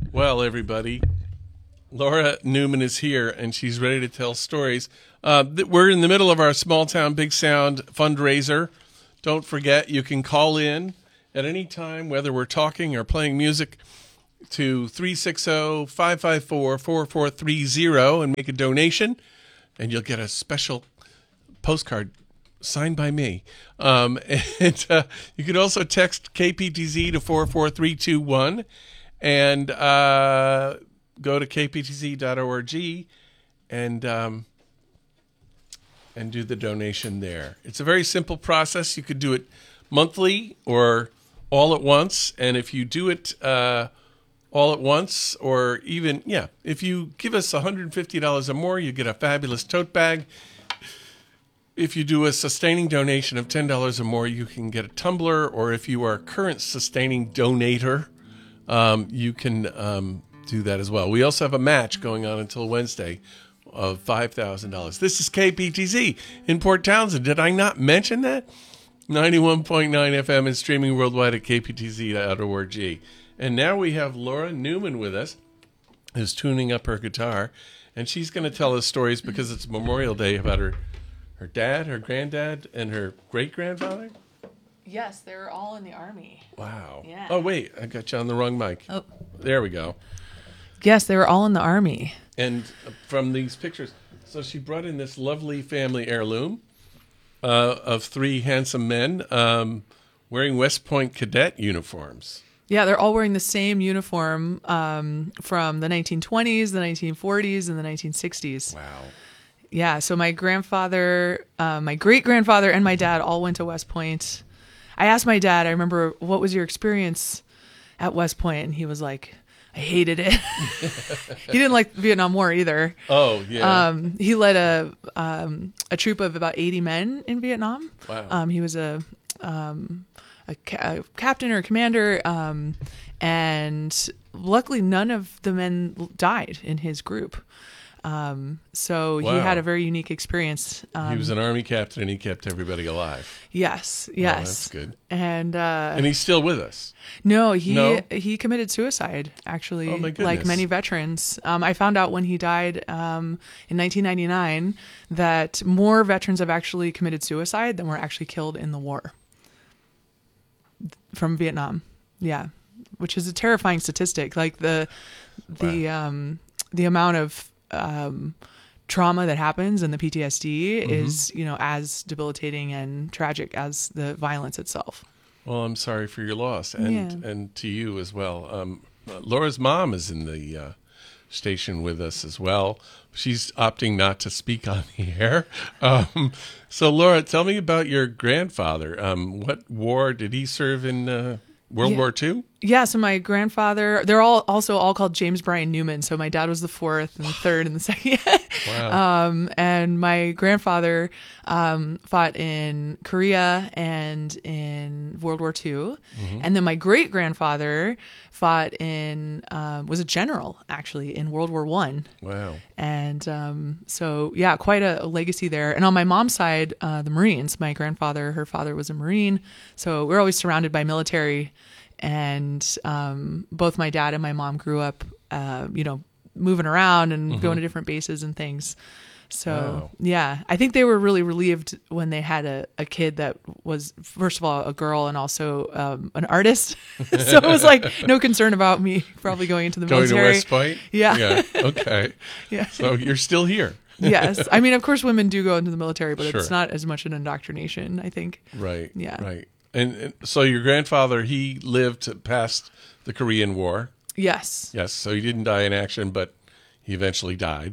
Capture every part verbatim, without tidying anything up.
Well, everybody, Laura Newman is here, and she's ready to tell stories. Uh, th- we're in the middle of our Small Town Big Sound fundraiser. Don't forget, you can call in at any time, whether we're talking or playing music, to three six zero, five five four, four four three zero and make a donation, and you'll get a special postcard signed by me. Um, and uh, you can also text K P T Z to four four three two one and uh, go to k p t z dot org and um, and do the donation there. It's a very simple process. You could do it monthly or all at once. And if you do it uh, all at once, or even, yeah, if you give us one hundred fifty dollars or more, you get a fabulous tote bag. If you do a sustaining donation of ten dollars or more, you can get a tumbler. Or if you are a current sustaining donator, um, you can um, do that as well. We also have a match going on until Wednesday of five thousand dollars. This is K P T Z in Port Townsend. Did I not mention that? ninety-one point nine F M and streaming worldwide at k p t z dot org. And now we have Laura Newman with us, who's tuning up her guitar, and she's going to tell us stories because it's Memorial Day about her, her dad, her granddad, and her great-grandfather? Yes, they're all in the Army. Wow. Yeah. Oh, wait, I got you on the wrong mic. Oh. There we go. Yes, they were all in the Army. And from these pictures, so she brought in this lovely family heirloom uh, of three handsome men um, wearing West Point cadet uniforms. Yeah, they're all wearing the same uniform um, from the nineteen twenties, the nineteen forties, and the nineteen sixties. Wow. Yeah, so my grandfather, uh, my great-grandfather, and my dad all went to West Point. I asked my dad, I remember, what was your experience at West Point? And he was like, I hated it. He didn't like the Vietnam War either. Oh, yeah. Um, he led a um, a troop of about eighty men in Vietnam. Wow. Um, he was a... Um, A, ca- a captain or a commander, um, and luckily none of the men died in his group. Um, so Wow. he had a very unique experience. Um, He was an Army captain, and he kept everybody alive. yes, Oh, yes, that's good. And uh, And he's still with us. no, he No? he committed suicide. Actually, Oh, my like goodness. many veterans. Um, I found out when he died um, in nineteen ninety-nine that more veterans have actually committed suicide than were actually killed in the war. From Vietnam, yeah, which is a terrifying statistic. Like the the Wow. um, the amount of um, trauma that happens and the P T S D Mm-hmm. is, you know, as debilitating and tragic as the violence itself. Well, I'm sorry for your loss, and Yeah. and to you as well. Um, uh, Laura's mom is in the uh, station with us as well. She's opting not to speak on the air. Um, so, Laura, tell me about your grandfather. Um, what war did he serve in? Uh, World Yeah. War Two? Yeah, so my grandfather, they're all also all called James Bryan Newman. So my dad was the fourth and the third and the second. Wow. Um, and my grandfather um, fought in Korea and in World War Two. Mm-hmm. And then my great grandfather fought in, um, was a general actually in World War One. Wow. And um, so, yeah, quite a, a legacy there. And on my mom's side, uh, the Marines, my grandfather, her father was a Marine. So we're always surrounded by military. And um, both my dad and my mom grew up, uh, you know, moving around and Mm-hmm. going to different bases and things. So, Wow. yeah, I think they were really relieved when they had a, a kid that was, first of all, a girl and also um, an artist. So it was like no concern about me probably going into the Going to military. West Point? Yeah. Yeah. Okay. Yeah. So you're still here. Yes. I mean, of course, women do go into the military, but Sure. it's not as much an indoctrination, I think. Right. Yeah. Right. And, and so your grandfather, he lived past the Korean War. Yes. Yes. So he didn't die in action, but he eventually died.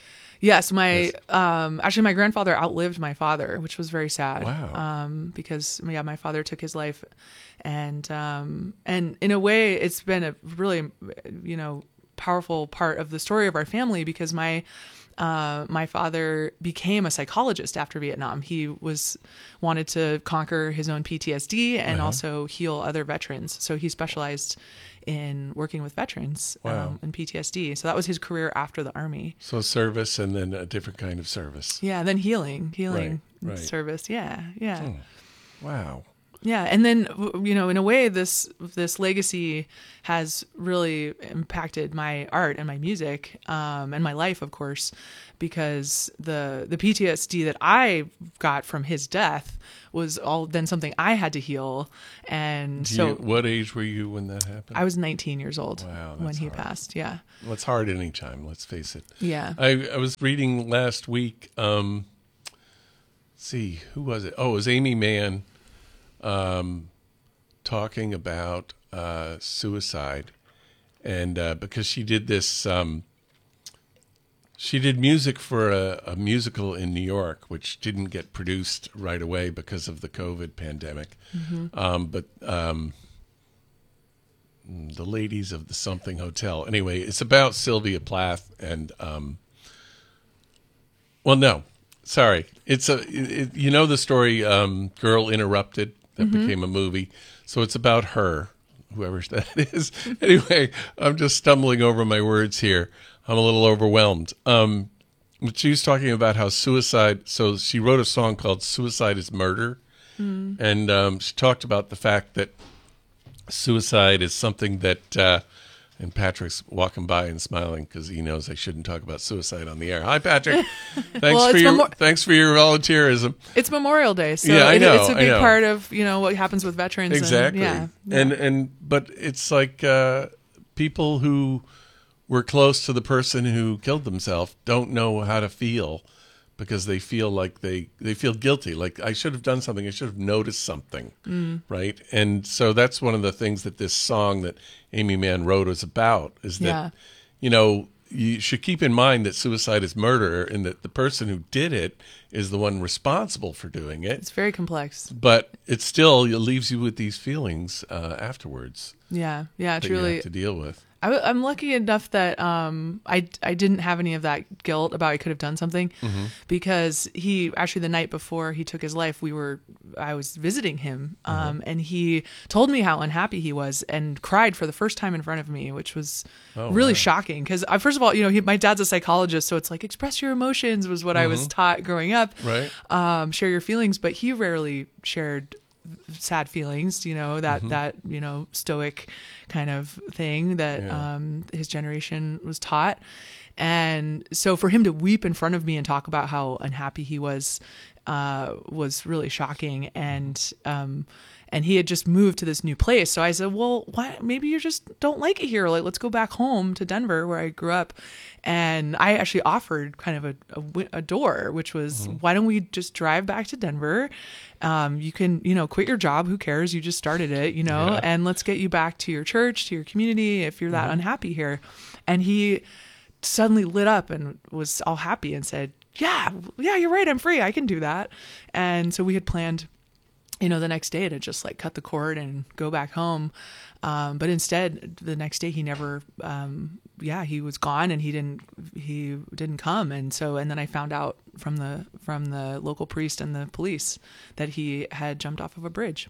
Yes. My, Yes. um, actually, my grandfather outlived my father, which was very sad. Wow. Um, because, yeah, my father took his life. And, um, and in a way, it's been a really, you know, powerful part of the story of our family because my, Uh, my father became a psychologist after Vietnam. He was wanted to conquer his own P T S D and Uh-huh. also heal other veterans. So he specialized in working with veterans Wow. um, and P T S D. So that was his career after the Army. So service and then a different kind of service. Yeah, then healing, healing Right, right. service. Yeah, yeah. Oh, wow. Yeah, and then w- you know, in a way, this this legacy has really impacted my art and my music, um, and my life, of course, because the the P T S D that I got from his death was all then something I had to heal, and Do so you, what age were you when that happened? I was nineteen years old Wow, when that's he hard. passed. Yeah, Well, it's hard any time. Let's face it. yeah, I, I was reading last week. Um, let's see, who was it? Oh, it was Amy Mann, um, talking about uh, suicide, and uh, because she did this, um, she did music for a, a musical in New York, which didn't get produced right away because of the COVID pandemic. Mm-hmm. Um, but um, the ladies of the something hotel. Anyway, it's about Sylvia Plath and. Um, well, no, sorry. It's a it, you know the story, um, Girl Interrupted, that Mm-hmm. became a movie. So it's about her, whoever that is. Anyway, I'm just stumbling over my words here. I'm a little overwhelmed. Um, but she was talking about how suicide. So she wrote a song called "Suicide Is Murder," mm. and um, she talked about the fact that suicide is something that. Uh, And Patrick's walking by and smiling because he knows I shouldn't talk about suicide on the air. Hi, Patrick. Thanks Well, for it's your memor- thanks for your volunteerism. it's Memorial Day, so Yeah, I it, know, it's a I big know. part of you know what happens with veterans. Exactly. And, yeah, And and but it's like uh, people who were close to the person who killed themselves don't know how to feel because they feel like they, they feel guilty. Like I should have done something. I should have noticed something. Mm. Right. And so that's one of the things that this song that Amy Mann wrote is about is that, Yeah. you know, you should keep in mind that suicide is murder and that the person who did it is the one responsible for doing it. it's very complex. But it still leaves you with these feelings uh, afterwards Yeah, yeah, that truly. you have to deal with. I, w- I'm lucky enough that um, I, I didn't have any of that guilt about I could have done something Mm-hmm. because he actually the night before he took his life, we were I was visiting him um, Mm-hmm. and he told me how unhappy he was and cried for the first time in front of me, which was Oh, really wow. shocking because first of all, you know, he, my dad's a psychologist, so it's like express your emotions was what I was taught growing up. Right. Um, share your feelings, but he rarely shared sad feelings, you know, that, Mm-hmm. that, you know, stoic kind of thing that, Yeah. um, his generation was taught. And so for him to weep in front of me and talk about how unhappy he was, uh, was really shocking. And, um, and he had just moved to this new place. So I said, well, why, maybe you just don't like it here. Like, let's go back home to Denver where I grew up. And I actually offered kind of a, a, wi- a door, which was, why don't we just drive back to Denver? Um, you can, you know, quit your job. Who cares? You just started it, you know, Yeah. and let's get you back to your church, to your community, if you're that unhappy here. And he suddenly lit up and was all happy and said, yeah, yeah, you're right. I'm free. I can do that. And so we had planned, you know, the next day to just like cut the cord and go back home. Um, but instead the next day he never, um, yeah, he was gone and he didn't, he didn't come. And so, and then I found out from the, from the local priest and the police that he had jumped off of a bridge.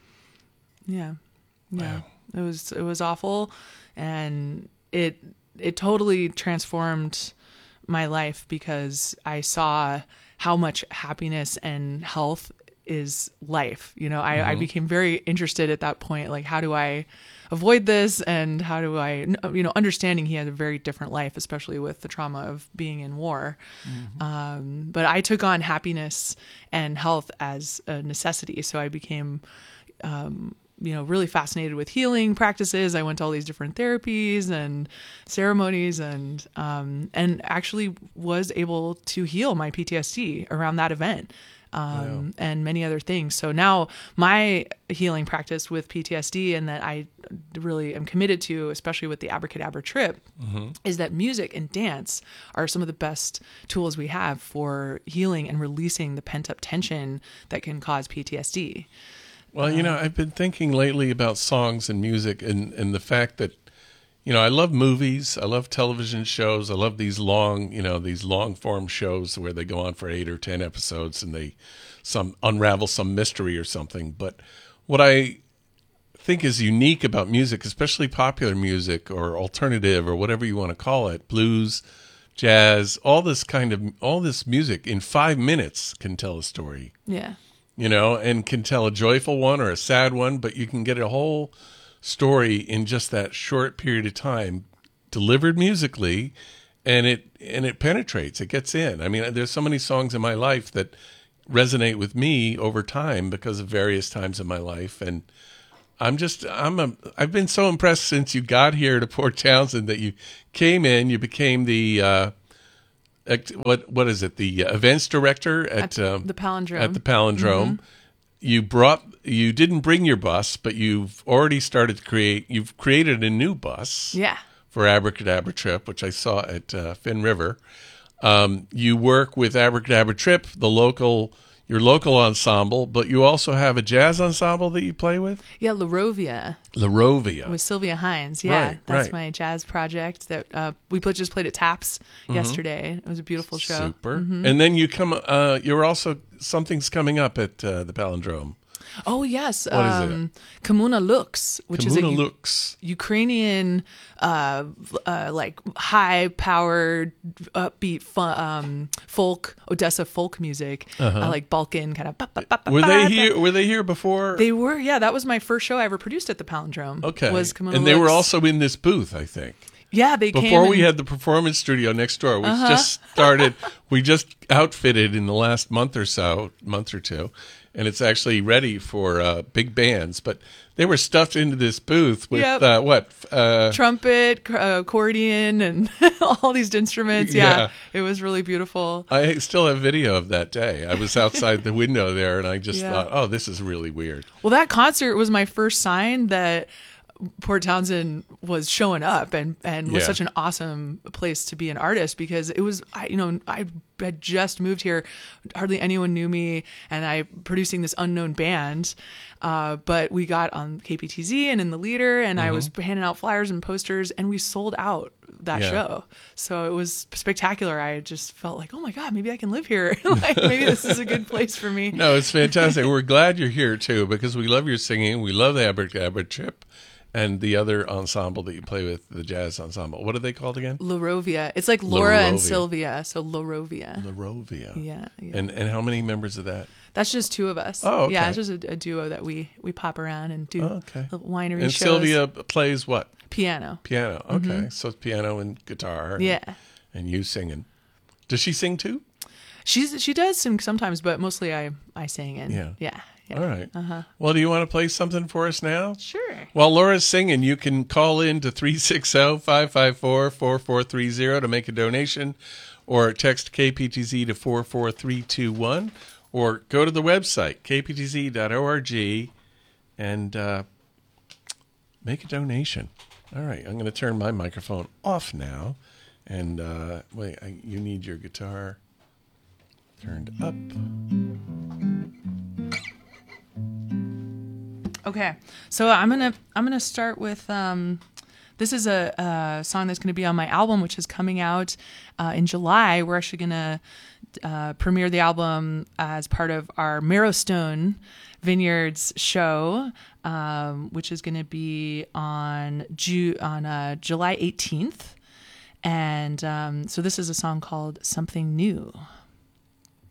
Yeah. Yeah. Wow. It was, it was awful. And it, it totally transformed my life because I saw how much happiness and health is life. You know, I, I became very interested at that point. Like, how do I avoid this? And how do I, you know, understanding he had a very different life, especially with the trauma of being in war. Mm-hmm. Um, but I took on happiness and health as a necessity. So I became, um, you know, really fascinated with healing practices. I went to all these different therapies and ceremonies and, um, and actually was able to heal my P T S D around that event. Um, Wow. and many other things. So now my healing practice with P T S D and that I really am committed to, especially with the Abracadabra trip, mm-hmm. is that music and dance are some of the best tools we have for healing and releasing the pent up tension that can cause P T S D. Well, you know, I've been thinking lately about songs and music and, and the fact that, you know, I love movies, I love television shows, I love these long, you know, these long form shows where they go on for eight or ten episodes and they some unravel some mystery or something. But what I think is unique about music, especially popular music or alternative or whatever you want to call it, blues, jazz, all this kind of, all this music in five minutes can tell a story. Yeah. you know, and can tell a joyful one or a sad one, but you can get a whole story in just that short period of time, delivered musically, and it and it penetrates. It gets in. I mean, there's so many songs in my life that resonate with me over time because of various times in my life, and I'm just I'm a I've been so impressed since you got here to Port Townsend that you came in, you became the uh, act- what what is it the uh, events director at, At um, the Palindrome. at the Palindrome. You brought you didn't bring your bus, but you've already started to create. You've created a new bus. Yeah. For Abracadabra Trip, which I saw at uh, Finn River. Um, you work with Abracadabra Trip, the local, your local ensemble, but you also have a jazz ensemble that you play with? Yeah, La Rovia La Rovia. with Sylvia Hines. Yeah, Right, that's right. my jazz project that uh, we put, just played at Taps yesterday. It was a beautiful show. Super. And then you come, uh, you're also, something's coming up at uh, the Palindrome. Oh, yes. What is it? um, Komuna Lux, which is a Komuna U- Lux. Ukrainian, uh, uh, like high-powered, upbeat, fun, um, folk, Odessa folk music, uh, like Balkan kind of. Ba, ba, ba, ba, Were ba, they ba. here? Were they here before? They were, yeah. That was my first show I ever produced at the Palindrome. okay. Was Komuna and they were Lux. also in this booth, I think. Yeah, they came Before we and- had the performance studio next door, which just started, we just outfitted in the last month or so, month or two, and it's actually ready for uh, big bands. But they were stuffed into this booth with Yep. uh, what? Uh, trumpet, c- uh, accordion, and all these instruments. Yeah, Yeah. it was really beautiful. I still have video of that day. I was outside the window there, and I just Yeah. thought, oh, this is really weird. Well, that concert was my first sign that Port Townsend was showing up and, and was Yeah. such an awesome place to be an artist, because it was, I, you know, I had just moved here. Hardly anyone knew me, and I producing this unknown band. Uh, but we got on K P T Z and in the Leader, and I was handing out flyers and posters, and we sold out that Yeah. show. So it was spectacular. I just felt like, oh my God, maybe I can live here. Like, maybe this is a good place for me. No, it's fantastic. We're glad you're here, too, because we love your singing. We love the Abracadabra Trip and the other ensemble that you play with, the jazz ensemble. What are they called again? La Rovia. It's like Laura and Rovia. Sylvia. So La Rovia. La Rovia. Yeah, yeah. And and how many members of that? That's just two of us. Oh, okay. Yeah, it's just a, a duo that we we pop around and do Oh, okay. little winery And shows. Sylvia plays what? Piano. Piano. Okay. So it's piano and guitar. And, Yeah. And you singing. Does she sing too? She's she does sing sometimes, but mostly I I sing in. Yeah. Yeah. Yeah. All right. Uh-huh. Well, do you want to play something for us now? Sure. While Laura's singing, you can call in to three six zero, five five four, four four three zero to make a donation, or text K P T Z to four four three two one, or go to the website, k p t z dot org, and uh, make a donation. All right, I'm going to turn my microphone off now. And uh, wait, I, you need your guitar turned up. Okay, so I'm gonna I'm gonna start with um, this is a, a song that's gonna be on my album, which is coming out uh, in July. We're actually gonna uh, premiere the album as part of our Marrowstone Vineyards show, um, which is gonna be on Ju- on uh, July eighteenth, and um, so this is a song called "Something New."